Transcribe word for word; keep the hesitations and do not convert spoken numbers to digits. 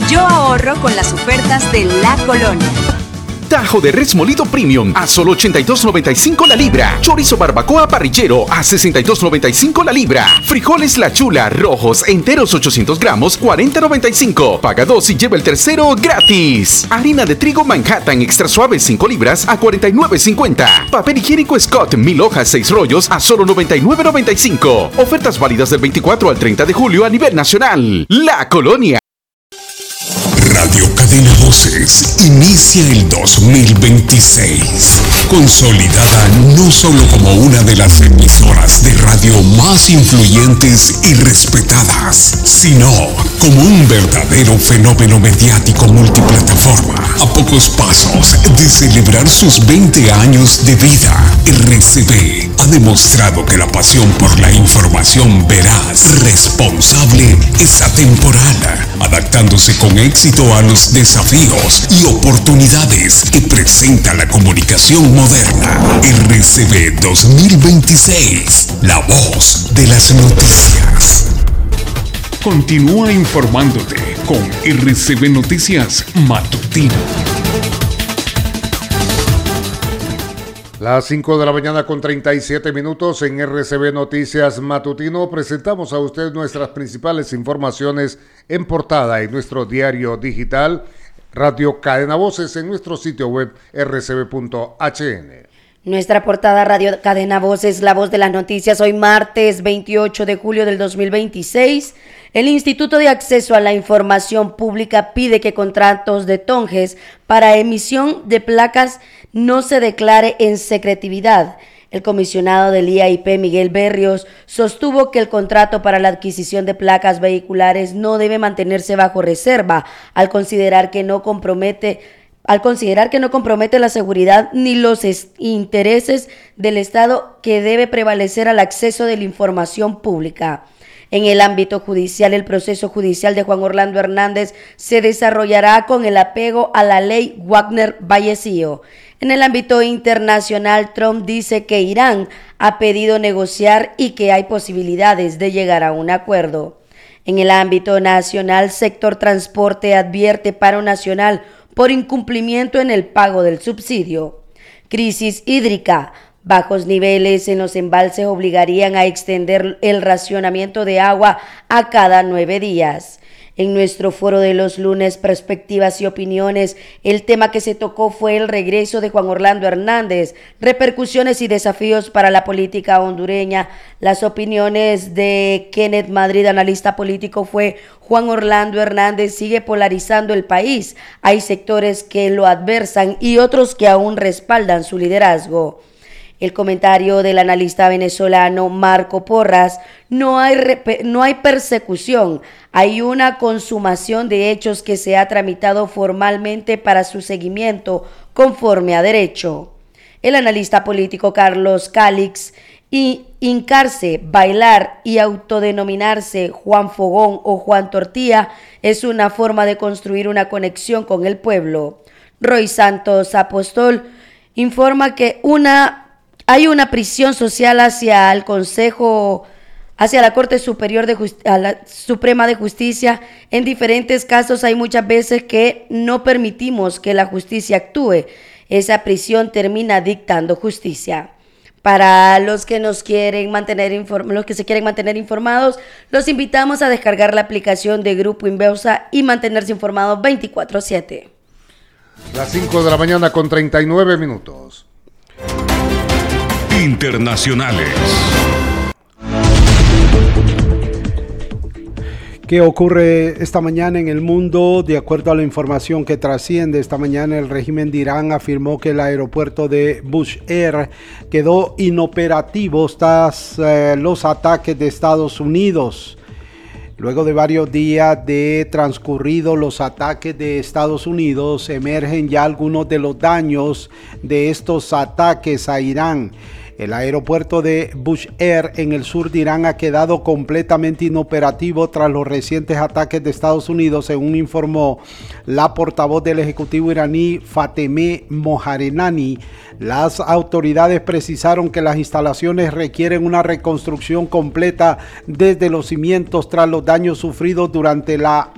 Yo ahorro con las ofertas de La Colonia. Tajo de res molido premium a solo ochenta y dos noventa y cinco la libra. Chorizo barbacoa parrillero a sesenta y dos noventa y cinco la libra. Frijoles La Chula rojos enteros ochocientos gramos cuarenta noventa y cinco. Paga dos y lleva el tercero gratis. Harina de trigo Manhattan extra suave cinco libras a cuarenta y nueve cincuenta. Papel higiénico Scott mil hojas seis rollos a solo noventa y nueve noventa y cinco. Ofertas válidas del veinticuatro al treinta de julio a nivel nacional. La Colonia. Radio Cadena Voces inicia el dos mil veintiséis, consolidada no solo como una de las emisoras de radio más influyentes y respetadas, sino como un verdadero fenómeno mediático multiplataforma. A pocos pasos de celebrar sus veinte años de vida, R C V ha demostrado que la pasión por la información veraz, responsable, es atemporal, adaptándose con éxito a los desafíos y oportunidades que presenta la comunicación moderna. R C V dos mil veintiséis, la voz de las noticias. Continúa informándote con R C V Noticias Matutino. Las cinco de la mañana con treinta y siete minutos en R C V Noticias Matutino. Presentamos a usted nuestras principales informaciones en portada en nuestro diario digital Radio Cadena Voces, en nuestro sitio web r c v punto h n. Nuestra portada Radio Cadena Voces, la voz de las noticias, hoy martes veintiocho de julio del dos mil veintiséis. El Instituto de Acceso a la Información Pública pide que contratos de Tonges para emisión de placas no se declare en secretividad. El comisionado del I A I P, Miguel Berrios, sostuvo que el contrato para la adquisición de placas vehiculares no debe mantenerse bajo reserva, al considerar que no compromete al considerar que no compromete la seguridad ni los intereses del Estado, que debe prevalecer al acceso de la información pública. En el ámbito judicial, el proceso judicial de Juan Orlando Hernández se desarrollará con el apego a la ley Wagner-Vallecillo. En el ámbito internacional, Trump dice que Irán ha pedido negociar y que hay posibilidades de llegar a un acuerdo. En el ámbito nacional, sector transporte advierte paro nacional por incumplimiento en el pago del subsidio. Crisis hídrica. Bajos niveles en los embalses obligarían a extender el racionamiento de agua a cada nueve días. En nuestro foro de los lunes, perspectivas y opiniones, el tema que se tocó fue el regreso de Juan Orlando Hernández, repercusiones y desafíos para la política hondureña. Las opiniones de Kenneth Madrid, analista político, fue: Juan Orlando Hernández sigue polarizando el país. Hay sectores que lo adversan y otros que aún respaldan su liderazgo. El comentario del analista venezolano Marco Porras: no hay, no hay persecución, hay una consumación de hechos que se ha tramitado formalmente para su seguimiento conforme a derecho. El analista político Carlos Calix: y hincarse, bailar y autodenominarse Juan Fogón o Juan Tortilla es una forma de construir una conexión con el pueblo. Roy Santos Apóstol informa que una hay una prisión social hacia el Consejo, hacia la Corte Superior de Just- a la Suprema de Justicia. En diferentes casos hay muchas veces que no permitimos que la justicia actúe. Esa prisión termina dictando justicia. Para los que nos quieren mantener inform- los que se quieren mantener informados, los invitamos a descargar la aplicación de Grupo Inversa y mantenerse informados veinticuatro siete. Las cinco de la mañana con treinta y nueve minutos. Internacionales. ¿Qué ocurre esta mañana en el mundo? De acuerdo a la información que trasciende esta mañana, el régimen de Irán afirmó que el aeropuerto de Bushehr quedó inoperativo tras eh, los ataques de Estados Unidos. Luego de varios días de transcurrido los ataques de Estados Unidos, emergen ya algunos de los daños de estos ataques a Irán. El aeropuerto de Bushehr en el sur de Irán ha quedado completamente inoperativo tras los recientes ataques de Estados Unidos, según informó la portavoz del Ejecutivo iraní Fatemeh Mojarnani. Las autoridades precisaron que las instalaciones requieren una reconstrucción completa desde los cimientos tras los daños sufridos durante la